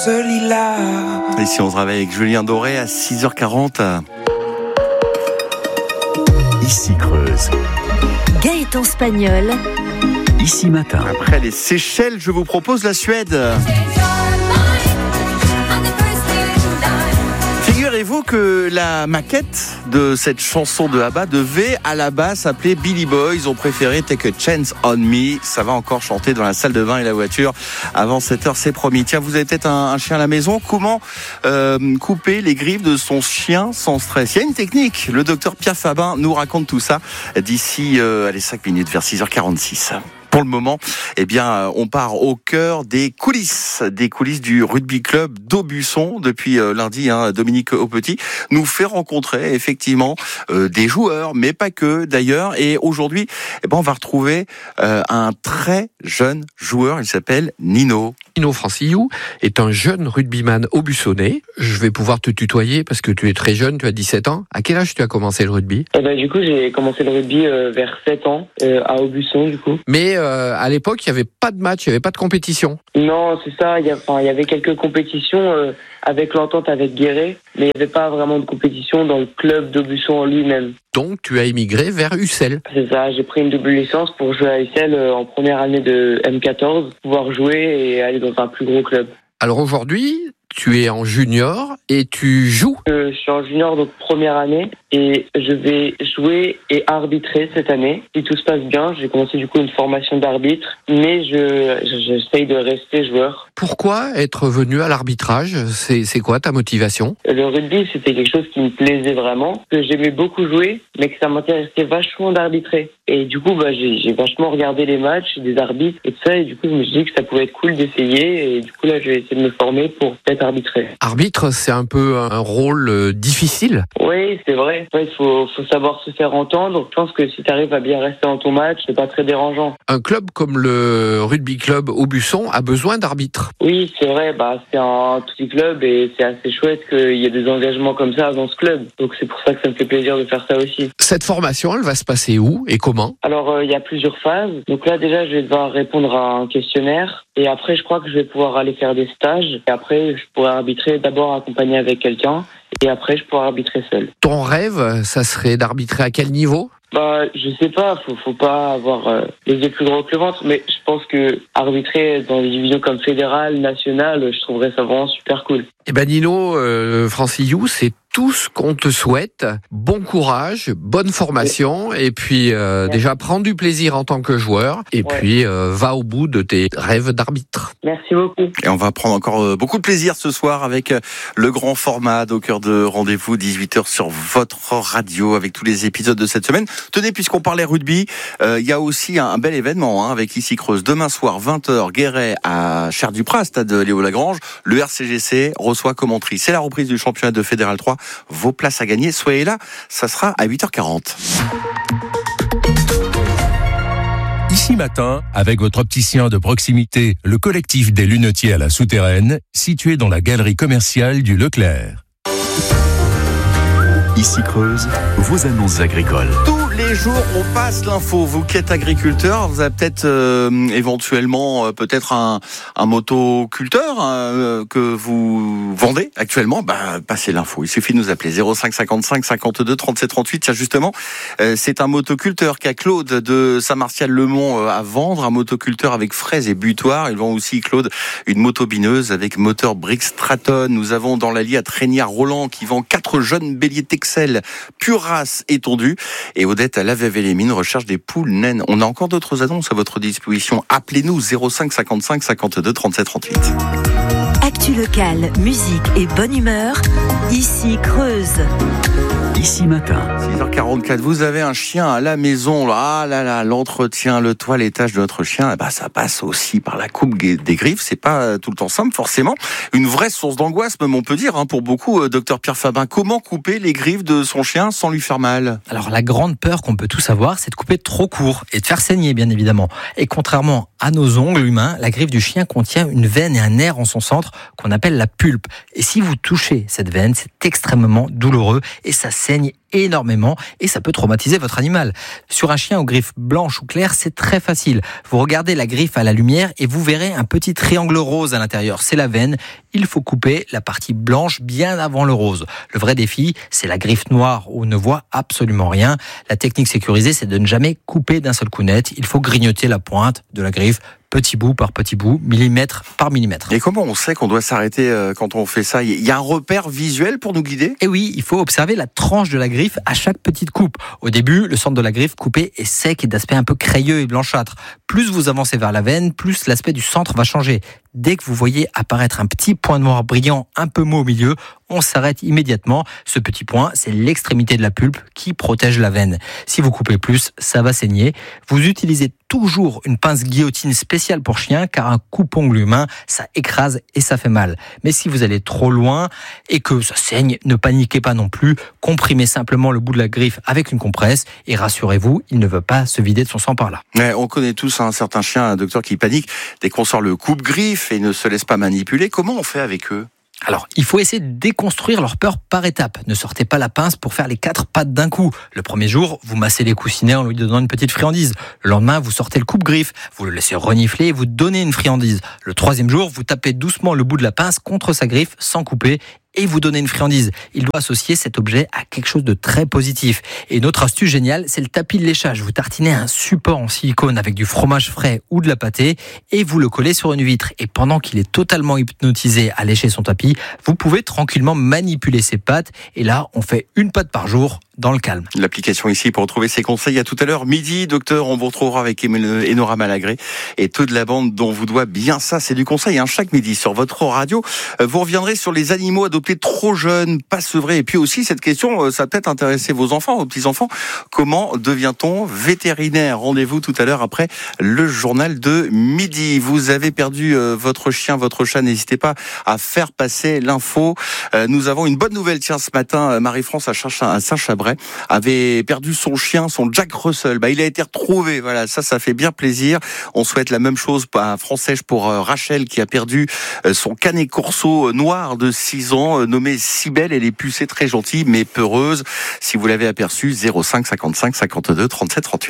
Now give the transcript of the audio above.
Ici on se réveille avec Julien Doré à 6h40. Ici Creuse. Gaëtan Spagnol. Ici Matin. Après les Seychelles, je vous propose la Suède. Figurez-vous que la maquette de cette chanson de ABBA devait à la base s'appeler Billy Boy. Ils ont préféré Take a Chance on Me. Ça va encore chanter dans la salle de bain et la voiture avant 7h, c'est promis. Tiens, vous avez peut-être un chien à la maison. Comment couper les griffes de son chien sans stress? Il y a une technique. Le docteur Pierre Fabin nous raconte tout ça d'ici 5 minutes vers 6h46. Pour le moment, on part au cœur des coulisses du rugby club d'Aubusson. Depuis lundi, Dominique Aupetit nous fait rencontrer effectivement des joueurs, mais pas que d'ailleurs. Et aujourd'hui, on va retrouver un très jeune joueur. Il s'appelle Nino. Nino Francillou est un jeune rugbyman aubussonnais. Je vais pouvoir te tutoyer parce que tu es très jeune, tu as 17 ans. À quel âge tu as commencé le rugby? Du coup, j'ai commencé le rugby vers 7 ans, à Aubusson, du coup. Mais à l'époque, il n'y avait pas de match, il n'y avait pas de compétition. Non, c'est ça. Il y avait quelques compétitions avec l'entente avec Guéret, mais il n'y avait pas vraiment de compétition dans le club d'Aubusson en lui-même. Donc, tu as émigré vers Ussel. C'est ça. J'ai pris une double licence pour jouer à Ussel en première année de M14, pouvoir jouer et aller dans un plus gros club. Alors aujourd'hui, tu es en junior et tu joues. Je suis en junior, donc première année, et je vais jouer et arbitrer cette année. Si tout se passe bien, j'ai commencé du coup une formation d'arbitre, mais j'essaye de rester joueur. Pourquoi être venu à l'arbitrage? C'est quoi ta motivation? Le rugby, c'était quelque chose qui me plaisait vraiment, que j'aimais beaucoup jouer, mais que ça m'intéressait vachement d'arbitrer. Et du coup, j'ai vachement regardé les matchs des arbitres et tout ça, et du coup, je me suis dit que ça pouvait être cool d'essayer, et du coup, là, je vais essayer de me former pour peut-être arbitrer. Arbitre, c'est un peu un rôle difficile. Oui, c'est vrai. Il faut savoir se faire entendre. Je pense que si tu arrives à bien rester dans ton match, c'est pas très dérangeant. Un club comme le rugby club Aubusson a besoin d'arbitres. Oui, c'est vrai. C'est un petit club et c'est assez chouette qu'il y ait des engagements comme ça dans ce club. Donc c'est pour ça que ça me fait plaisir de faire ça aussi. Cette formation, elle va se passer où et comment? Alors, il y a plusieurs phases. Donc là, déjà, je vais devoir répondre à un questionnaire. Et après, je crois que je vais pouvoir aller faire des stages. Et après, je pourrai arbitrer d'abord accompagné avec quelqu'un. Et après, je pourrai arbitrer seul. Ton rêve, ça serait d'arbitrer à quel niveau? Je sais pas, faut pas avoir les yeux plus gros que le ventre, mais je pense que arbitrer dans des divisions comme fédérale, nationale, je trouverais ça vraiment super cool. Nino Francillou, c'est tout ce qu'on te souhaite. Bon courage, bonne formation, et puis déjà prends du plaisir en tant que joueur, et puis va au bout de tes rêves d'arbitre. Merci beaucoup. Et on va prendre encore beaucoup de plaisir ce soir avec le grand format au cœur de rendez-vous, 18h sur votre radio, avec tous les épisodes de cette semaine. Tenez, puisqu'on parlait rugby, il y a aussi un bel événement avec Ici Creuse. Demain soir, 20h, Guéret à Cher-du-Prat, stade Léo Lagrange. Le RCGC reçoit Commentry. C'est la reprise du championnat de Fédéral 3. Vos places à gagner, soyez là, ça sera à 8h40. Ici Matin, avec votre opticien de proximité, le collectif des lunetiers à la Souterraine, situé dans la galerie commerciale du Leclerc. Ici Creuse, vos annonces agricoles. Tous les jours, on passe l'info. Vous qui êtes agriculteur, vous avez peut-être éventuellement peut-être un motoculteur que vous vendez actuellement. Passez l'info. Il suffit de nous appeler 05 55 52 37 38. Tiens, justement, c'est un motoculteur qu'a Claude de Saint-Martial-le-Mont à vendre. Un motoculteur avec fraises et butoirs. Il vend aussi, Claude, une motobineuse avec moteur Brix Straton. Nous avons dans l'Allier à Tréniard-Roland qui vend 4 jeunes béliers Texel, pure race étendue. Et Odette à Lavève-les-Mines recherche des poules naines. On a encore d'autres annonces à votre disposition. Appelez-nous 05 55 52 37 38. Actu locale, musique et bonne humeur. Ici Creuse. Ici Matin. 6h44, vous avez un chien à la maison. Ah là là, l'entretien, le toilettage de notre chien, ça passe aussi par la coupe des griffes. C'est pas tout le temps simple, forcément. Une vraie source d'angoisse, même on peut dire, pour beaucoup. Docteur Pierre Fabin, comment couper les griffes de son chien sans lui faire mal? Alors la grande peur qu'on peut tous avoir, c'est de couper trop court et de faire saigner, bien évidemment. Et contrairement à nos ongles humains, la griffe du chien contient une veine et un nerf en son centre qu'on appelle la pulpe. Et si vous touchez cette veine, c'est extrêmement douloureux et ça saigne saigne énormément et ça peut traumatiser votre animal. Sur un chien aux griffes blanches ou claires, c'est très facile. Vous regardez la griffe à la lumière et vous verrez un petit triangle rose à l'intérieur. C'est la veine. Il faut couper la partie blanche bien avant le rose. Le vrai défi, c'est la griffe noire où on ne voit absolument rien. La technique sécurisée, c'est de ne jamais couper d'un seul coup net. Il faut grignoter la pointe de la griffe petit bout par petit bout, millimètre par millimètre. Et comment on sait qu'on doit s'arrêter quand on fait ça ? Il y a un repère visuel pour nous guider ? Et oui, il faut observer la tranche de la griffe à chaque petite coupe. Au début, le centre de la griffe coupée est sec et d'aspect un peu crayeux et blanchâtre. Plus vous avancez vers la veine, plus l'aspect du centre va changer. Dès que vous voyez apparaître un petit point noir brillant un peu mou au milieu, on s'arrête immédiatement. Ce petit point, c'est l'extrémité de la pulpe qui protège la veine. Si vous coupez plus, ça va saigner. Vous utilisez toujours une pince guillotine spéciale pour chien, car un coupe-ongle humain, ça écrase et ça fait mal. Mais si vous allez trop loin et que ça saigne, ne paniquez pas non plus. Comprimez simplement le bout de la griffe avec une compresse et rassurez-vous, il ne veut pas se vider de son sang par là. Ouais, on connaît tous un certain chien, un docteur qui panique dès qu'on sort le coupe-griffe et ne se laisse pas manipuler. Comment on fait avec eux ? Alors, il faut essayer de déconstruire leur peur par étapes. Ne sortez pas la pince pour faire les 4 pattes d'un coup. Le premier jour, vous massez les coussinets en lui donnant une petite friandise. Le lendemain, vous sortez le coupe-griffe. Vous le laissez renifler et vous donnez une friandise. Le troisième jour, vous tapez doucement le bout de la pince contre sa griffe sans couper et vous donnez une friandise. Il doit associer cet objet à quelque chose de très positif. Et une autre astuce géniale, c'est le tapis de léchage. Vous tartinez un support en silicone avec du fromage frais ou de la pâtée et vous le collez sur une vitre. Et pendant qu'il est totalement hypnotisé à lécher son tapis, vous pouvez tranquillement manipuler ses pattes. Et là, on fait une patte par jour dans le calme. L'application ici pour retrouver ses conseils à tout à l'heure. Midi, docteur, on vous retrouvera avec Enora Malagré et toute la bande dont vous doit bien ça. C'est du conseil chaque midi sur votre radio. Vous reviendrez sur les animaux adoptés trop jeunes, pas sevrés. Et puis aussi cette question, ça va peut-être intéresser vos enfants, vos petits-enfants. Comment devient-on vétérinaire ? Rendez-vous tout à l'heure après le journal de midi. Vous avez perdu votre chien, votre chat. N'hésitez pas à faire passer l'info. Nous avons une bonne nouvelle. Tiens, ce matin, Marie-France à Saint-Chabrais avait perdu son chien, son Jack Russell. Il a été retrouvé. Voilà, ça fait bien plaisir. On souhaite la même chose à Française pour Rachel qui a perdu son Canet Corso noir de 6 ans, nommé Cybèle. Elle est pucée, très gentille, mais peureuse. Si vous l'avez aperçue, 05 55 52 37 38.